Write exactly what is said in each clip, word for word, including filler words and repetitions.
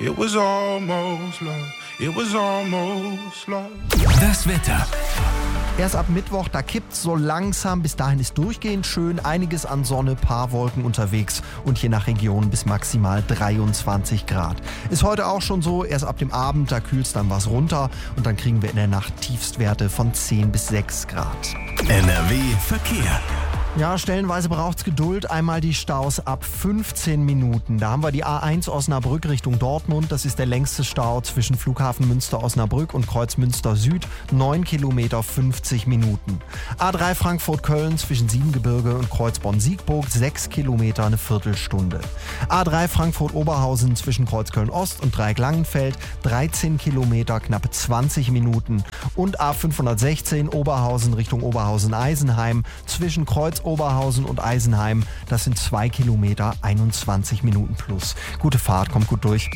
It was almost love. It was almost love. Das Wetter. Erst ab Mittwoch, da kippt's so langsam. Bis dahin ist durchgehend schön, einiges an Sonne, paar Wolken unterwegs und je nach Region bis maximal dreiundzwanzig Grad. Ist heute auch schon so, erst ab dem Abend, da kühlt's dann was runter und dann kriegen wir in der Nacht Tiefstwerte von zehn bis sechs Grad. N R W Verkehr. Ja, stellenweise braucht's Geduld. Einmal die Staus ab fünfzehn Minuten. Da haben wir die A eins Osnabrück Richtung Dortmund. Das ist der längste Stau zwischen Flughafen Münster-Osnabrück und Kreuz Münster Süd. neun Kilometer fünfzig Minuten. A drei Frankfurt-Köln zwischen Siebengebirge und Kreuz Bonn-Siegburg. sechs Kilometer, eine Viertelstunde. A drei Frankfurt-Oberhausen zwischen Kreuz Köln-Ost und Dreieck Langenfeld. dreizehn Kilometer, knappe zwanzig Minuten. Und A fünfhundertsechzehn Oberhausen Richtung Oberhausen-Eisenheim zwischen Kreuz Oberhausen und Eisenheim. Das sind zwei Kilometer, einundzwanzig Minuten plus. Gute Fahrt, kommt gut durch.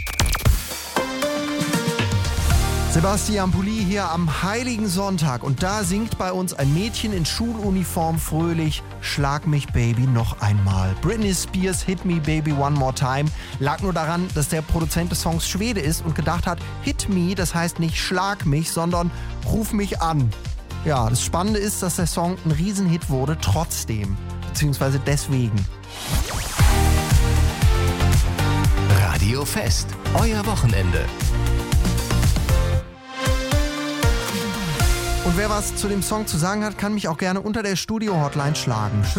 Sebastian Pulli hier am Heiligen Sonntag und da singt bei uns ein Mädchen in Schuluniform fröhlich Schlag mich Baby noch einmal. Britney Spears Hit Me Baby One More Time lag nur daran, dass der Produzent des Songs Schwede ist und gedacht hat, Hit Me, das heißt nicht Schlag mich, sondern Ruf mich an. Ja, das Spannende ist, dass der Song ein Riesenhit wurde, trotzdem, beziehungsweise deswegen. Radio Fest, euer Wochenende. Und wer was zu dem Song zu sagen hat, kann mich auch gerne unter der Studio-Hotline schlagen.